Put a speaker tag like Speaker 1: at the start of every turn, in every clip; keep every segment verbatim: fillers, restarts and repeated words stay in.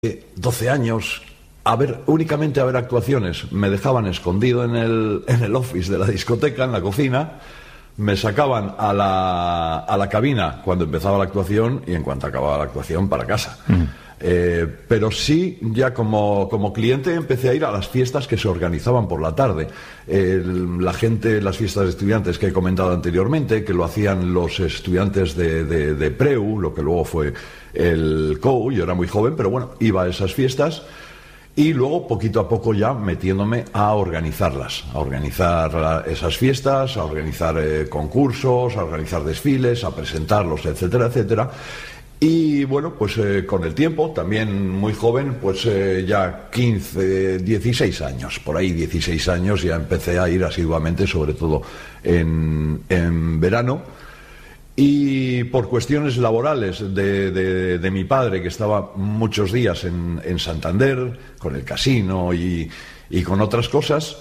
Speaker 1: doce años, a ver, únicamente a ver actuaciones. Me dejaban escondido en el, en el office de la discoteca, en la cocina, me sacaban a la, a la cabina cuando empezaba la actuación y en cuanto acababa la actuación para casa. Mm. Eh, pero sí, ya como, como cliente empecé a ir a las fiestas que se organizaban por la tarde. Eh, la gente, las fiestas de estudiantes que he comentado anteriormente, que lo hacían los estudiantes de, de, de Preu, lo que luego fue el C O U. Yo era muy joven, pero bueno, iba a esas fiestas y luego poquito a poco ya metiéndome a organizarlas, a organizar la, esas fiestas, a organizar eh, concursos, a organizar desfiles, a presentarlos, etcétera, etcétera. Y bueno, pues eh, con el tiempo, también muy joven, pues eh, ya quince, dieciséis años, por ahí dieciséis años, ya empecé a ir asiduamente, sobre todo en, en verano. Y por cuestiones laborales de, de, de mi padre, que estaba muchos días en, en Santander, con el casino y, y con otras cosas,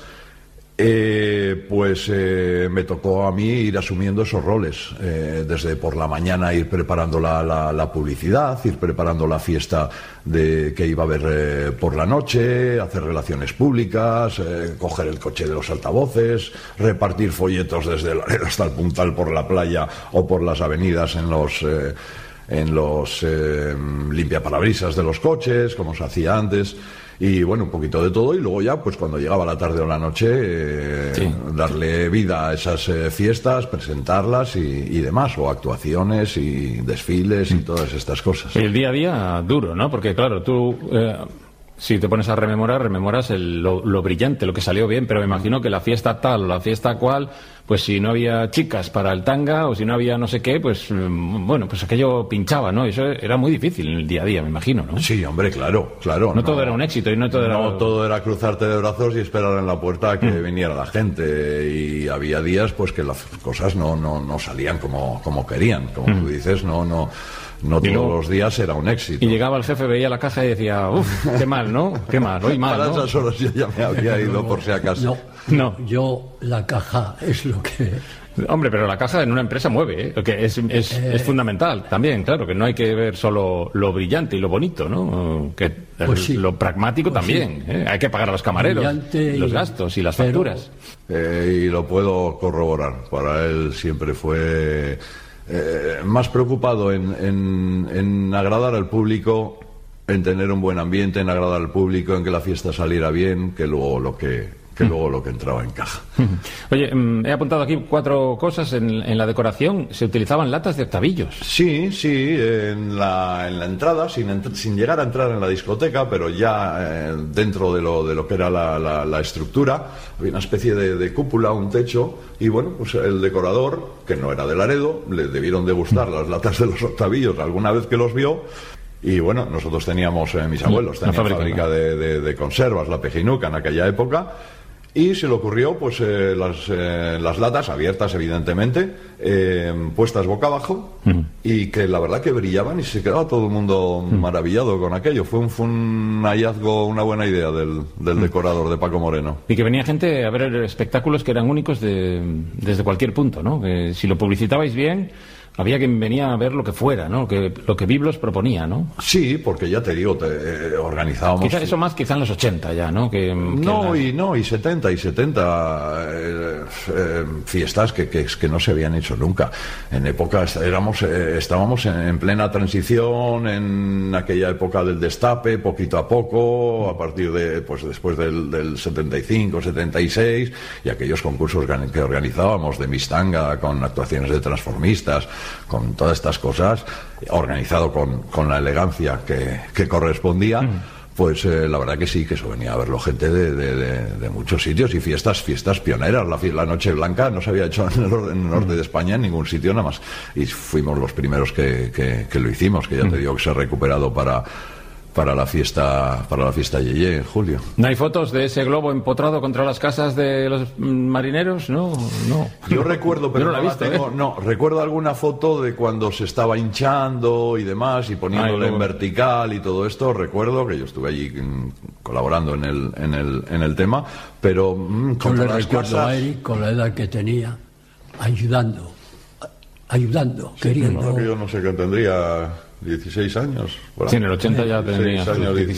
Speaker 1: Eh, pues eh, me tocó a mí ir asumiendo esos roles, eh, desde por la mañana ir preparando la, la, la publicidad, ir preparando la fiesta de, que iba a haber eh, por la noche, hacer relaciones públicas, eh, coger el coche de los altavoces, repartir folletos desde el Laredo hasta el Puntal por la playa o por las avenidas en los... Eh, en los eh, limpiaparabrisas de los coches, como se hacía antes, y bueno, un poquito de todo, y luego ya, pues cuando llegaba la tarde o la noche, eh, sí. darle vida a esas eh, fiestas, presentarlas y, y demás, o actuaciones y desfiles y todas estas cosas.
Speaker 2: El día a día duro, ¿no? Porque claro, tú... Eh... Si te pones a rememorar, rememoras el, lo, lo brillante, lo que salió bien, pero me imagino que la fiesta tal o la fiesta cual, pues si no había chicas para el tanga o si no había no sé qué, pues bueno, pues aquello pinchaba, ¿no? Eso era muy difícil en el día a día, me imagino, ¿no?
Speaker 1: Sí, hombre, claro, claro.
Speaker 2: No, no todo era un éxito y no todo era...
Speaker 1: No todo era cruzarte de brazos y esperar en la puerta a que mm. viniera la gente, y había días pues que las cosas no, no, no salían como, como querían, como mm. tú dices, no, no... No todos luego, los días era un éxito.
Speaker 2: Y llegaba el jefe, veía la caja y decía, uff, qué mal, ¿no? Qué mal, hoy mal,
Speaker 1: Para
Speaker 2: ¿no?
Speaker 1: esas horas yo ya me había ido, no, por si acaso.
Speaker 3: No, no, yo la caja es lo que...
Speaker 2: Hombre, pero la caja en una empresa mueve, ¿eh? Que es, es, eh, es fundamental también, claro, que no hay que ver solo lo brillante y lo bonito, ¿no? Que
Speaker 3: pues sí,
Speaker 2: lo pragmático pues también, sí. ¿eh? Hay que pagar a los camareros, y, los gastos y las pero, facturas.
Speaker 1: Eh, y lo puedo corroborar, para él siempre fue... Eh, más preocupado en, en, en agradar al público, en tener un buen ambiente, en agradar al público, en que la fiesta saliera bien, que luego lo que, que, luego lo que entraba en caja.
Speaker 2: Oye, he apuntado aquí cuatro cosas. En, en la decoración se utilizaban latas de octavillos.
Speaker 1: Sí, sí, en la, en la entrada, sin, sin llegar a entrar en la discoteca, pero ya eh, dentro de lo, de lo que era la, la, la estructura, había una especie de, de cúpula, un techo, y bueno, pues el decorador, que no era de Laredo, le debieron de gustar las latas de los octavillos alguna vez que los vio. Y bueno, nosotros teníamos, eh, mis abuelos tenían fábrica, fábrica de, de, de conservas, la Pejinuca, en aquella época. Y se le ocurrió, pues, eh, las, eh, las latas abiertas, evidentemente, eh, puestas boca abajo, uh-huh. y que la verdad que brillaban y se quedaba todo el mundo uh-huh. maravillado con aquello. Fue un, fue un hallazgo, una buena idea del, del uh-huh. decorador, de Paco Moreno.
Speaker 2: Y que venía gente a ver espectáculos que eran únicos de, desde cualquier punto, ¿no? Que si lo publicitabais bien... Había quien venía a ver lo que fuera, ¿no? Que, lo que Biblos proponía, ¿no?
Speaker 1: Sí, porque ya te digo, te, eh, organizábamos...
Speaker 2: Quizá eso más, quizá en los ochenta ya, ¿no? Que, que
Speaker 1: no,
Speaker 2: las...
Speaker 1: y no, y setenta, y setenta eh, eh, fiestas que, que, que no se habían hecho nunca. En época éramos, eh, estábamos en, en plena transición, en aquella época del destape, poquito a poco, a partir de, pues después del, del setenta y cinco, setenta y seis, y aquellos concursos que organizábamos de mistanga, con actuaciones de transformistas, con todas estas cosas, organizado con, con la elegancia que, que correspondía, mm. pues eh, la verdad que sí, que eso venía a verlo gente de, de, de, de muchos sitios, y fiestas fiestas pioneras. La, la Noche Blanca no se había hecho en el, en el norte de España en ningún sitio nada más, y fuimos los primeros que, que, que lo hicimos, que ya te digo que se ha recuperado para... para la fiesta para la fiesta Yeye en julio.
Speaker 2: ¿No hay fotos de ese globo empotrado contra las casas de los marineros? No, no.
Speaker 1: Yo recuerdo, pero
Speaker 2: Yo no,
Speaker 1: no,
Speaker 2: la visto,
Speaker 1: tengo,
Speaker 2: ¿eh?
Speaker 1: no, recuerdo alguna foto de cuando se estaba hinchando y demás, y poniéndole Ay, en vertical y todo esto. Recuerdo que yo estuve allí mm, colaborando en el, en el, en el tema, pero mm,
Speaker 3: yo le recuerdo casas... a Eric, con la edad que tenía, ayudando, ayudando,
Speaker 1: sí,
Speaker 3: queriendo...
Speaker 1: No, que yo no sé qué tendría... dieciséis años. Por
Speaker 2: Sí, en el ochenta ya
Speaker 1: dieciséis
Speaker 2: tenía sus
Speaker 1: años,